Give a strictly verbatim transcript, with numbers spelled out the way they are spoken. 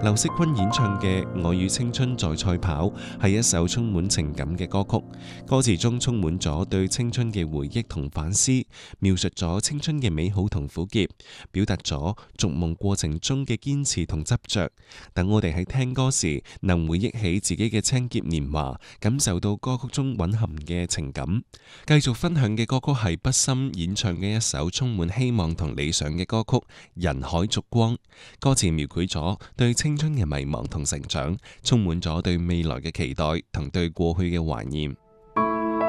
劉惜君演唱嘅《我與青春在賽跑》係一首充滿情感嘅歌曲，歌詞中充滿咗對青春嘅回憶同反思，描述咗青春嘅美好同苦澀，表達咗逐夢過程中嘅堅持同執着。等我哋喺聽歌時能回憶起自己嘅青澀年華，感受到歌曲中蘊含嘅情感。繼續分享嘅歌曲係畢心演唱嘅一首充滿希望同理想嘅歌曲《人海燭光》，歌詞描繪咗對青春嘅迷茫同成長，充滿咗對未來嘅期待同對過去嘅懷念。